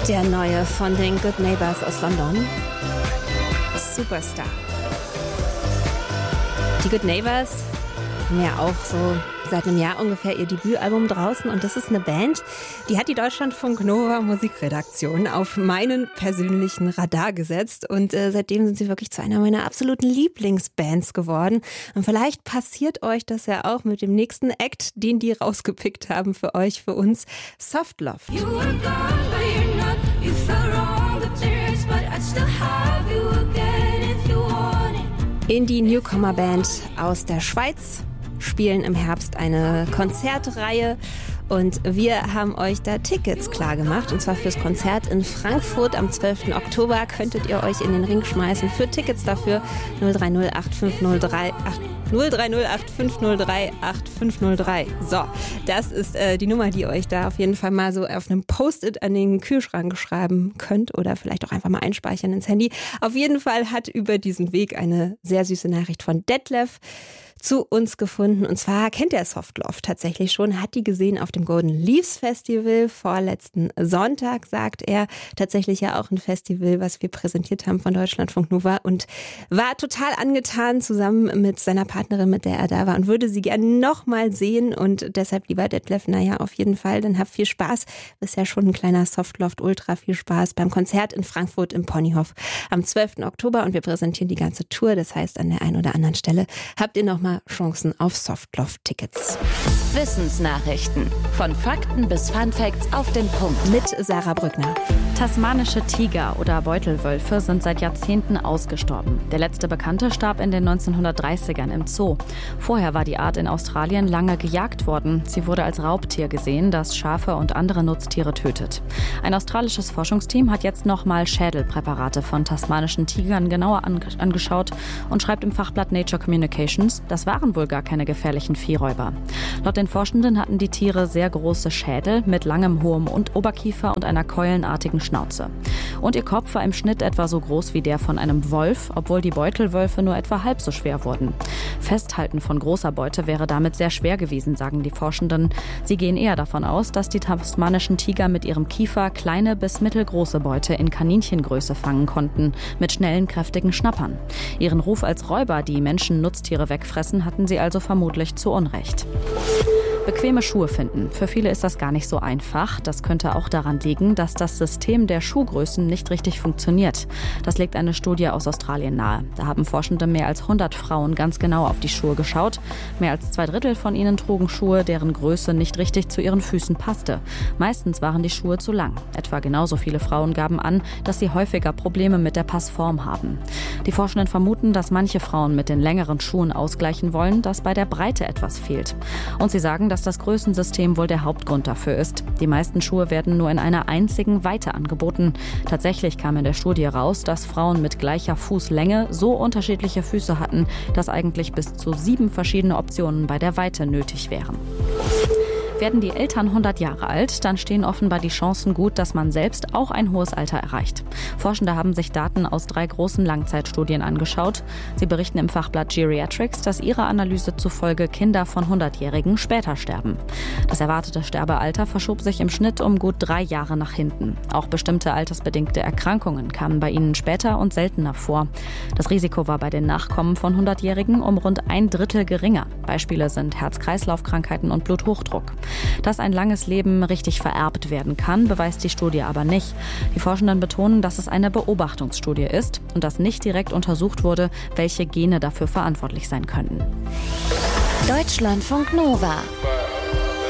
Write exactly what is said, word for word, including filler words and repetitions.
Der neue von den Good Neighbors aus London. Superstar. Die Good Neighbors haben ja auch so seit einem Jahr ungefähr ihr Debütalbum draußen und das ist eine Band, die hat die Deutschlandfunk Nova Musikredaktion auf meinen persönlichen Radar gesetzt und äh, seitdem sind sie wirklich zu einer meiner absoluten Lieblingsbands geworden und vielleicht passiert euch das ja auch mit dem nächsten Act, den die rausgepickt haben für euch, für uns, Soft Love. Indie-Newcomer-Band aus der Schweiz, spielen im Herbst eine Konzertreihe und wir haben euch da Tickets klar gemacht und zwar fürs Konzert in Frankfurt am zwölften Oktober könntet ihr euch in den Ring schmeißen. Für Tickets dafür null drei null acht fünf null drei acht null drei null acht fünf null drei acht fünf null drei. So, das ist äh, die Nummer, die ihr euch da auf jeden Fall mal so auf einem Post-it an den Kühlschrank schreiben könnt oder vielleicht auch einfach mal einspeichern ins Handy. Auf jeden Fall hat über diesen Weg eine sehr süße Nachricht von Detlef zu uns gefunden. Und zwar kennt er Soft Love tatsächlich schon, hat die gesehen auf dem Golden Leaves Festival vorletzten Sonntag, sagt er. Tatsächlich ja auch ein Festival, was wir präsentiert haben von Deutschlandfunk Nova und war total angetan zusammen mit seiner Partnerin, mit der er da war und würde sie gerne nochmal sehen und deshalb, lieber Detlef, naja, auf jeden Fall, dann habt viel Spaß. Ist ja schon ein kleiner Soft Love, ultra viel Spaß beim Konzert in Frankfurt im Ponyhof am zwölften Oktober und wir präsentieren die ganze Tour. Das heißt, an der einen oder anderen Stelle habt ihr nochmal Chancen auf Soft-Love-Tickets. Wissensnachrichten. Von Fakten bis Fun-Facts auf den Punkt. Mit Sarah Brückner. Tasmanische Tiger oder Beutelwölfe sind seit Jahrzehnten ausgestorben. Der letzte Bekannte starb in den neunzehnhundertdreißigern im Zoo. Vorher war die Art in Australien lange gejagt worden. Sie wurde als Raubtier gesehen, das Schafe und andere Nutztiere tötet. Ein australisches Forschungsteam hat jetzt nochmal Schädelpräparate von tasmanischen Tigern genauer ange- angeschaut und schreibt im Fachblatt Nature Communications, das waren wohl gar keine gefährlichen Viehräuber. Laut den Forschenden hatten die Tiere sehr große Schädel mit langem, hohem und Oberkiefer und einer keulenartigen Schnauze. Und ihr Kopf war im Schnitt etwa so groß wie der von einem Wolf, obwohl die Beutelwölfe nur etwa halb so schwer wurden. Festhalten von großer Beute wäre damit sehr schwer gewesen, sagen die Forschenden. Sie gehen eher davon aus, dass die tasmanischen Tiger mit ihrem Kiefer kleine bis mittelgroße Beute in Kaninchengröße fangen konnten, mit schnellen, kräftigen Schnappern. Ihren Ruf als Räuber, die Menschen Nutztiere wegfressen, hatten sie also vermutlich zu Unrecht. Bequeme Schuhe finden. Für viele ist das gar nicht so einfach. Das könnte auch daran liegen, dass das System der Schuhgrößen nicht richtig funktioniert. Das legt eine Studie aus Australien nahe. Da haben Forschende mehr als hundert Frauen ganz genau auf die Schuhe geschaut. Mehr als zwei Drittel von ihnen trugen Schuhe, deren Größe nicht richtig zu ihren Füßen passte. Meistens waren die Schuhe zu lang. Etwa genauso viele Frauen gaben an, dass sie häufiger Probleme mit der Passform haben. Die Forschenden vermuten, dass manche Frauen mit den längeren Schuhen ausgleichen wollen, dass bei der Breite etwas fehlt. Und sie sagen, dass das Größensystem wohl der Hauptgrund dafür ist. Die meisten Schuhe werden nur in einer einzigen Weite angeboten. Tatsächlich kam in der Studie raus, dass Frauen mit gleicher Fußlänge so unterschiedliche Füße hatten, dass eigentlich bis zu sieben verschiedene Optionen bei der Weite nötig wären. Werden die Eltern hundert Jahre alt, dann stehen offenbar die Chancen gut, dass man selbst auch ein hohes Alter erreicht. Forschende haben sich Daten aus drei großen Langzeitstudien angeschaut. Sie berichten im Fachblatt Geriatrics, dass ihrer Analyse zufolge Kinder von hundertjährigen später sterben. Das erwartete Sterbealter verschob sich im Schnitt um gut drei Jahre nach hinten. Auch bestimmte altersbedingte Erkrankungen kamen bei ihnen später und seltener vor. Das Risiko war bei den Nachkommen von hundertjährigen um rund ein Drittel geringer. Beispiele sind Herz-Kreislauf-Krankheiten und Bluthochdruck. Dass ein langes Leben richtig vererbt werden kann, beweist die Studie aber nicht. Die Forschenden betonen, dass es eine Beobachtungsstudie ist und dass nicht direkt untersucht wurde, welche Gene dafür verantwortlich sein könnten. Deutschlandfunk Nova.